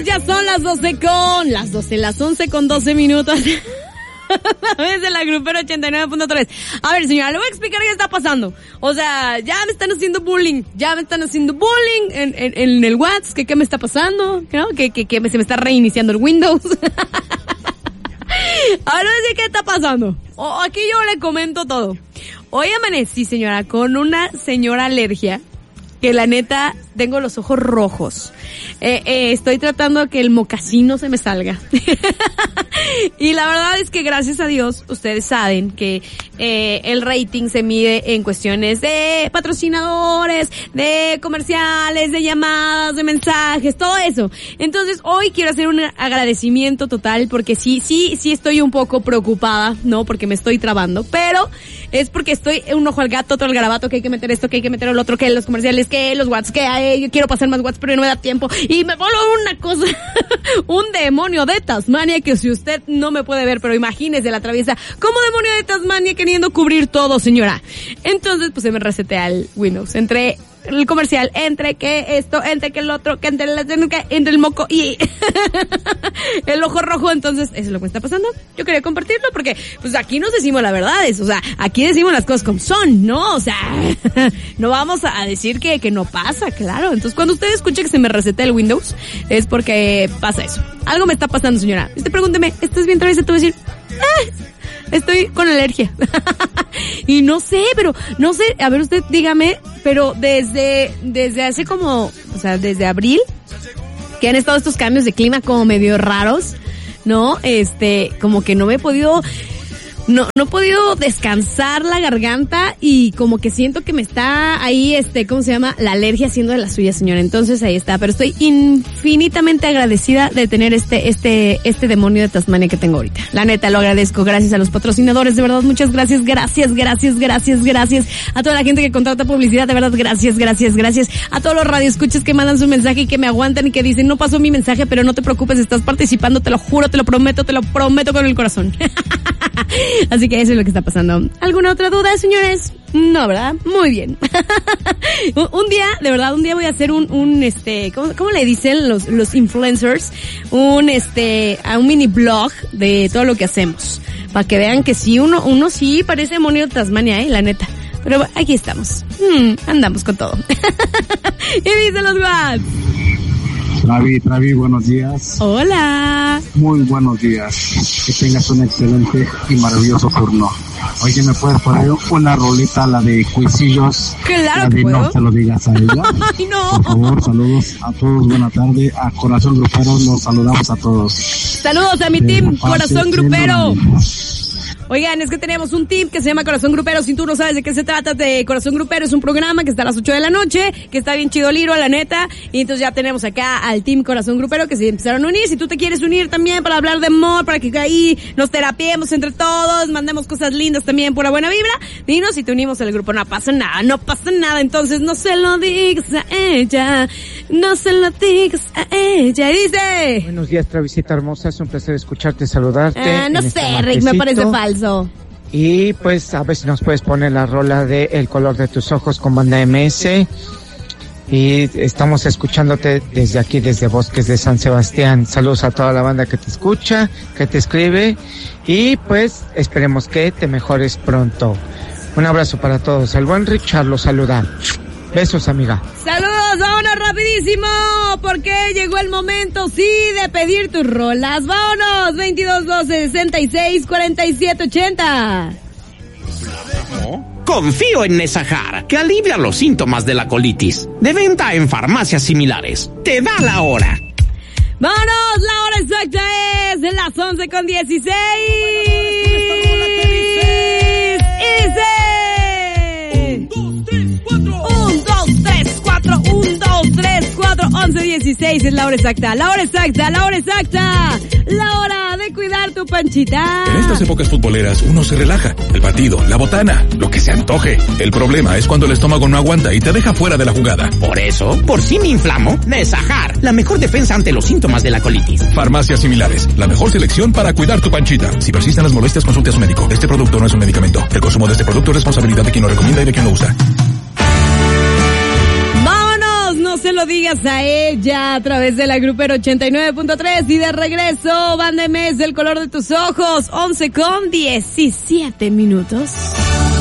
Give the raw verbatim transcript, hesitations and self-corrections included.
ya son las doce con... Las doce, las once con doce minutos. Desde la Grupero ochenta y nueve punto tres. A ver, señora, le voy a explicar qué está pasando. O sea, ya me están haciendo bullying. Ya me están haciendo bullying en, en, en el WhatsApp. ¿Qué, qué me está pasando? ¿No? Que, que, que se me está reiniciando el Windows. A ver, ¿qué está pasando? O, aquí yo le comento todo. Hoy amanecí, señora, con una señora alergia. Que la neta, tengo los ojos rojos. Eh, eh, estoy tratando de que el mocasino se me salga. Y la verdad es que gracias a Dios, ustedes saben que eh, el rating se mide en cuestiones de patrocinadores, de comerciales, de llamadas, de mensajes, todo eso. Entonces, hoy quiero hacer un agradecimiento total porque sí, sí, sí estoy un poco preocupada, ¿no? Porque me estoy trabando, pero es porque estoy un ojo al gato, otro al garabato, que hay que meter esto, que hay que meter el otro, que los comerciales, que los watts, que hay, yo quiero pasar más watts, pero no me da tiempo. Y me pongo una cosa, un demonio de Tasmania que si usted no me puede ver, pero imagínese la traviesa como demonio de Tasmania queriendo cubrir todo, señora. Entonces, pues se me resetea el Windows. Entre el comercial, entre que esto, entre que el otro, que entre, la, que entre el moco y el ojo rojo. Entonces, eso es lo que me está pasando. Yo quería compartirlo porque, pues aquí nos decimos la verdad, es, o sea, aquí decimos las cosas como son, ¿no? O sea, no vamos a decir que, que no pasa, claro. Entonces, cuando usted escuche que se me resetea el Windows, es porque pasa eso. Algo me está pasando, señora. Usted pregúnteme, ¿estás bien traviesa? Te voy a decir, ¡ah! Estoy con alergia. Y no sé, pero, no sé, a ver usted dígame, pero desde, desde hace como, o sea, desde abril, que han estado estos cambios de clima como medio raros, ¿no? Este, como que no me he podido, no, no he podido descansar la garganta y como que siento que me está ahí, este, ¿cómo se llama? La alergia haciendo de la suya, señora. Entonces ahí está, pero estoy infinitamente agradecida de tener este, este, este demonio de Tasmania que tengo ahorita. La neta, lo agradezco. Gracias a los patrocinadores, de verdad, muchas gracias, gracias, gracias, gracias, gracias. A toda la gente que contrata publicidad, de verdad, gracias, gracias, gracias. A todos los radioescuchas que mandan su mensaje y que me aguantan y que dicen, no pasó mi mensaje, pero no te preocupes, estás participando, te lo juro, te lo prometo, te lo prometo con el corazón. Así que eso es lo que está pasando. ¿Alguna otra duda, señores? No, ¿verdad? Muy bien. Un día, de verdad, un día voy a hacer un, un, este, ¿cómo, cómo le dicen los, los influencers? Un, este, a un mini blog de todo lo que hacemos. Para que vean que sí, uno, uno sí parece demonio de Tasmania, eh, la neta. Pero aquí estamos. Hmm, andamos con todo. Y dicen los guats. Travi, Travi, buenos días. Hola. Muy buenos días. Que tengas un excelente y maravilloso turno. Oye, ¿me puedes poner una rolita, la de Cuisillos? Claro la de que puedo. No se lo digas a ella. Ay, no. Por favor, saludos a todos. Buena tarde. A Corazón Grupero nos saludamos a todos. Saludos a mi team, Corazón Grupero. Oigan, es que tenemos un team que se llama Corazón Grupero. Si tú no sabes de qué se trata, de Corazón Grupero es un programa que está a las ocho de la noche, que está bien chido Liro, la neta. Y entonces ya tenemos acá al team Corazón Grupero que se empezaron a unir. Si tú te quieres unir también para hablar de amor, para que ahí nos terapiemos entre todos, mandemos cosas lindas también, pura buena vibra, dinos si te unimos al grupo. No pasa nada, no pasa nada. Entonces no se lo digas a ella, no se lo digas a ella. Y dice... Buenos días, Travisita hermosa, es un placer escucharte, saludarte. Ah, no sé, Rick, me parece falso. Y pues a ver si nos puedes poner la rola de El color de tus ojos con Banda M S. Y estamos escuchándote desde aquí, desde Bosques de San Sebastián. Saludos a toda la banda que te escucha, que te escribe. Y pues esperemos que te mejores pronto. Un abrazo para todos. El buen Richard los saluda. Besos, amiga. Saludos, vámonos rapidísimo, porque llegó el momento, sí, de pedir tus rolas. Vámonos, veintidós doce sesenta y seis cuarenta y siete ochenta. Confío en Nesajar, que alivia los síntomas de la colitis. De venta en farmacias similares. Te da la hora. Vámonos, la hora exacta es de las once con dieciséis. Y dice... Un, dos, tres, cuatro, un, dos, tres, cuatro, once, dieciséis es la hora exacta, la hora exacta, la hora exacta, la hora de cuidar tu panchita. En estas épocas futboleras uno se relaja, el partido, la botana, lo que se antoje. El problema es cuando el estómago no aguanta y te deja fuera de la jugada. Por eso, por si me inflamo, Nesajar, la mejor defensa ante los síntomas de la colitis. Farmacias similares, la mejor selección para cuidar tu panchita. Si persisten las molestias, consulte a su médico. Este producto no es un medicamento. El consumo de este producto es responsabilidad de quien lo recomienda y de quien lo usa. No se lo digas a ella a través de la Grupero ochenta y nueve punto tres. Y de regreso, Banda M S, El color de tus ojos, once con diecisiete minutos.